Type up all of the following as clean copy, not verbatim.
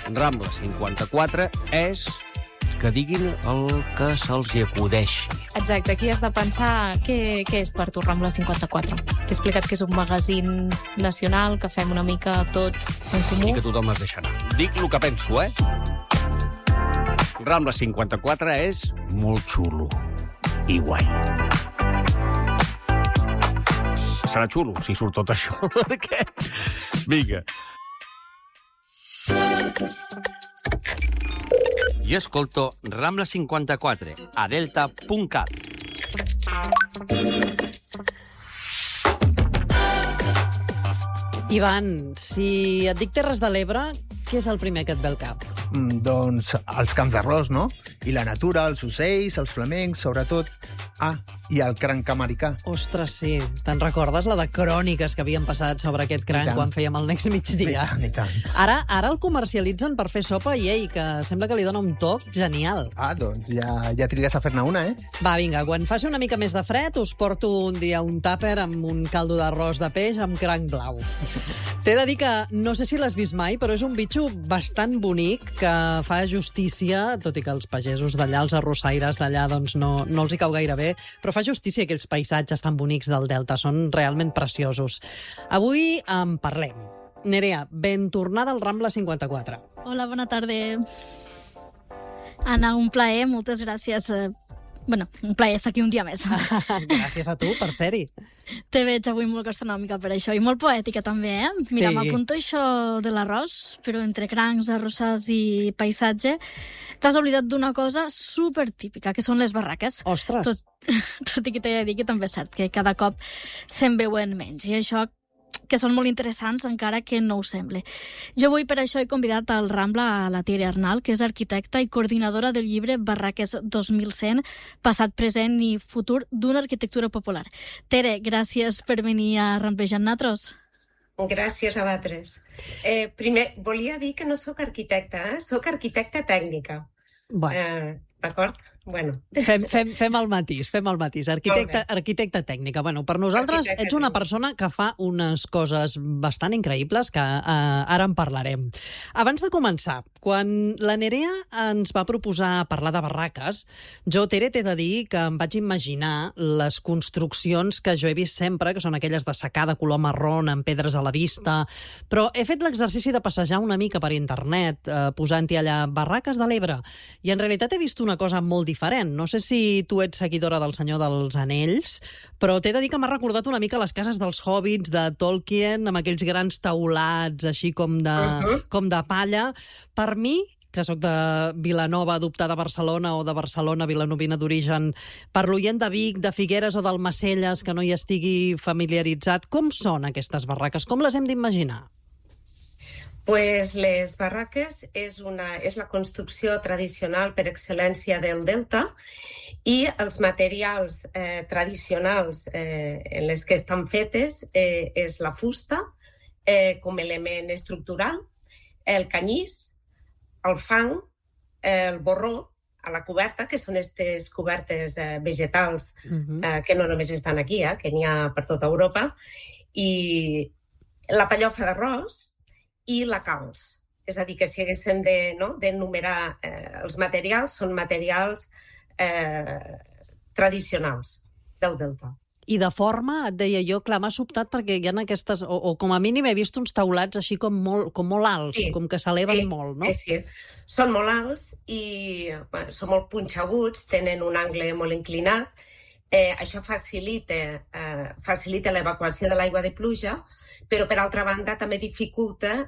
Rambla 54 és que diguin el que se'ls hi acudeixi. Exacte, aquí has de pensar què és per tu Rambla 54. T'he explicat que és un magazín nacional, que fem una mica tots en comú. I que tothom es deixa anar. Dic el que penso, Rambla 54 és molt xulo i guai. Serà xulo si surt tot això, perquè... Vinga. Jo escolto Rambla 54 a delta.cat. Ivan, si et dic Terres de l'Ebre, què és el primer que et ve al cap? Doncs els camps d'arròs, no? I la natura, els ocells, els flamencs, sobretot. Ah, i el cranc americà. Ostres, sí. Te'n recordes la de cròniques que havien passat sobre aquest cranc quan fèiem el Next Migdia? I tant. Ara el comercialitzen per fer sopa i, que sembla que li dona un toc genial. Ah, doncs ja trigues a fer-ne una, Va, vinga, quan faci una mica més de fred us porto un dia un tàper amb un caldo d'arròs de peix amb cranc blau. T'he de dir que no sé si l'has vist mai, però és un bitxo bastant bonic que fa justícia, tot i que els pagesos d'allà, els arrossaires d'allà, doncs no els hi cau gaire bé, però fa justícia aquells paisatges tan bonics del Delta, són realment preciosos. Avui en parlem. Nerea, ben tornada al Rambla 54. Hola, bona tarda. Anna, un plaer, moltes gràcies. Un plaer estar aquí un dia més. Gràcies a tu per ser-hi. Te veig avui molt gastronòmica per això, i molt poètica també, Mira, m'apunto això de l'arròs, però entre crancs, arrossars i paisatge, t'has oblidat d'una cosa supertípica, que són les barraques. Ostres! Tot i que t'he de dir que també és cert que cada cop se'n veuen menys, i això que són molt interessants, encara que no ho sembli. Jo avui per això he convidat al Rambla a la Tere Arnal, que és arquitecta i coordinadora del llibre Barraques 2100, passat, present i futur d'una arquitectura popular. Tere, gràcies per venir a Ramblejar amb nosaltres. Gràcies a vosaltres. Primer, volia dir que no sóc arquitecta, sóc arquitecta tècnica. Bueno. D'acord? Bueno. Fem el matís. Arquitecta tècnica. Per nosaltres ets una persona que fa unes coses bastant increïbles que ara en parlarem. Abans de començar, quan la Nerea ens va proposar parlar de barraques, jo, Tere, t'he de dir que em vaig imaginar les construccions que jo he vist sempre, que són aquelles de secà de color marrón, amb pedres a la vista, però he fet l'exercici de passejar una mica per internet, posant-hi allà barraques de l'Ebre, i en realitat he vist una cosa molt diferent. No sé si tu ets seguidora del Senyor dels Anells, però t'he de dir que m'ha recordat una mica les cases dels hobbits de Tolkien, amb aquells grans teulats així com de palla. Per mi, que sóc de Vilanova, adoptada a Barcelona, o de Barcelona, vilanovina d'origen, per l'oient de Vic, de Figueres o d'Almacelles, que no hi estigui familiaritzat, com són aquestes barraques? Com les hem d'imaginar? Pues les barraques és la construcció tradicional per excel·lència del Delta, i els materials tradicionals en les que estan fetes és la fusta com a element estructural, el canyís, el fang, el borró a la coberta, que són aquestes cobertes vegetals que no només estan aquí, que n'hi ha per tota Europa, i la pellofa d'arròs i la calç. És a dir, que si haguéssim d'enumerar els materials, són materials tradicionals del Delta. I de forma, et deia jo, clar, m'ha sobtat perquè hi ha aquestes, o com a mínim he vist uns teulats així com molt alts, com que s'eleven molt, no? Sí. Són molt alts i són molt punxeguts, tenen un angle molt inclinat. Això facilita l'evacuació de l'aigua de pluja, però per altra banda també dificulta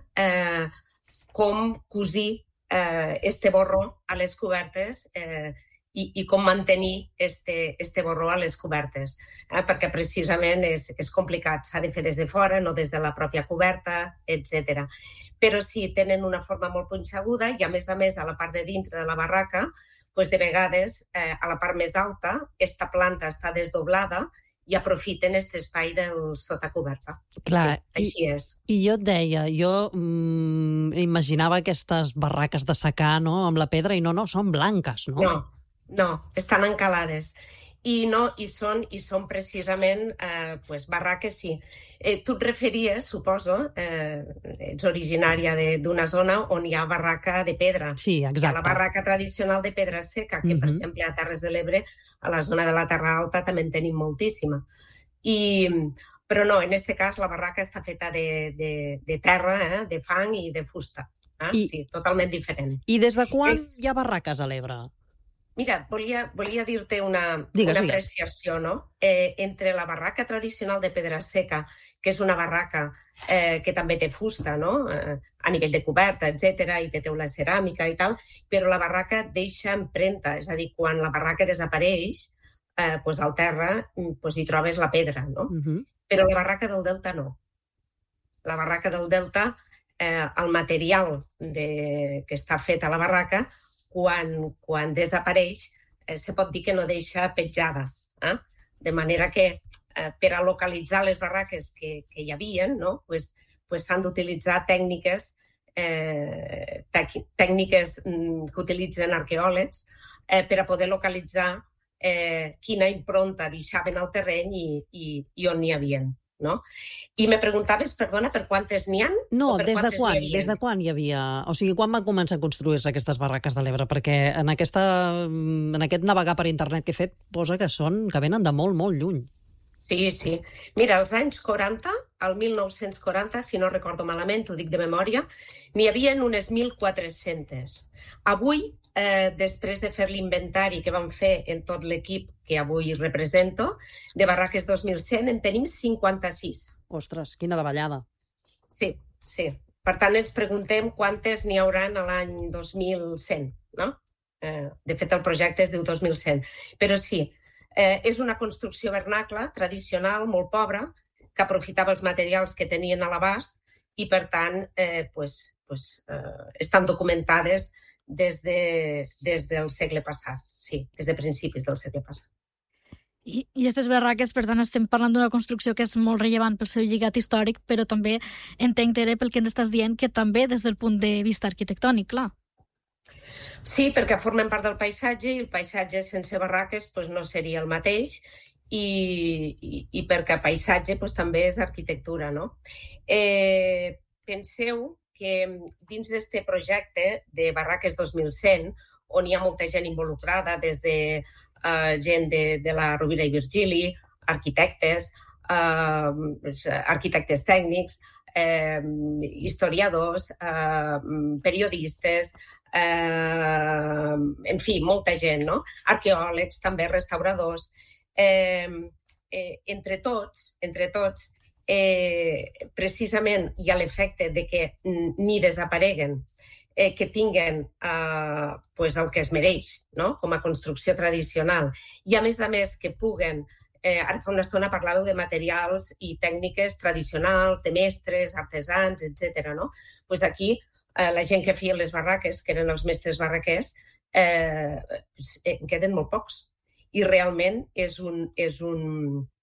com cosir este borró a les cobertes i com mantenir este borró a les cobertes, perquè precisament és complicat, s'ha de fer des de fora, no des de la pròpia coberta, etc. Però sí, tenen una forma molt punxeguda i a més a la part de dintre de la barraca, de vegades a la part més alta esta planta està desdoblada i aprofiten aquest espai del sota coberta. Clar, sí, així és. I jo et deia, jo imaginava aquestes barraques de secà, no?, amb la pedra, i no, són blanques, no? No, estan encalades. I són precisament barraques, sí. Tu et referies, suposo, ets originària d'una zona on hi ha barraca de pedra. Sí, exacte. Hi ha la barraca tradicional de pedra seca, que per exemple a Terres de l'Ebre, a la zona de la Terra Alta, també en tenim moltíssima. Però no, en aquest cas la barraca està feta de terra, de fang i de fusta. Sí, totalment diferent. I des de quan hi ha barraques a l'Ebre? Mira, volia dir-te una apreciació, no? Entre la barraca tradicional de pedra seca, que és una barraca que també té fusta, no? A nivell de coberta, etc., i té teula ceràmica i tal, però la barraca deixa empremta, és a dir, quan la barraca desapareix, al terra hi trobes la pedra, no? Però la barraca del Delta no. La barraca del Delta, el material que està fet a la barraca, quan desapareix, se pot dir que no deixa petjada. De manera que per a localitzar les barraques que hi havia, s'han d'utilitzar tècniques que utilitzen arqueòlegs per a poder localitzar quina impronta deixaven al terreny i on n'hi havia. No? I me preguntaves, perdona, per quantes n'hi ha? No, des de quan hi havia... O sigui, quan van començar a construir-se aquestes barraques de l'Ebre? Perquè en aquest navegar per internet que he fet posa que venen de molt, molt lluny. Sí. Mira, als anys 40, al 1940, si no recordo malament, ho dic de memòria, n'hi havia unes 1.400. Avui, després de fer l'inventari que vam fer en tot l'equip que avui represento, de barraques 2100, en tenim 56. Ostres, quina davallada. Sí. Per tant, ens preguntem quantes n'hi hauran a l'any 2100, no? De fet, el projecte es diu 2100. Però sí, és una construcció vernacla, tradicional, molt pobra, que aprofitava els materials que tenien a l'abast i, per tant, estan documentades des del segle passat, sí, des de principis del segle passat. I aquestes barraques, per tant, estem parlant d'una construcció que és molt rellevant pel seu lligat històric, però també entenc, Tere, pel que ens estàs dient, que també des del punt de vista arquitectònic, clar. Sí, perquè formen part del paisatge i el paisatge sense barraques no seria el mateix i perquè paisatge també és arquitectura, no? Penseu que dins d'aquest projecte de Barraques 2100, on hi ha molta gent involucrada, des de gent de la Rovira i Virgili, arquitectes, arquitectes tècnics, historiadors, periodistes, en fi, molta gent, no? Arqueòlegs, també restauradors. Entre tots, precisament hi ha l'efecte de que ni desapareguen, que tinguen el que es mereix, no? Com a construcció tradicional. I a més que puguen, ara fa una estona parlàveu de materials i tècniques tradicionals, de mestres, artesans, etc. No? Aquí la gent que feia les barraques, que eren els mestres barraquers, en queden molt pocs. I realment és un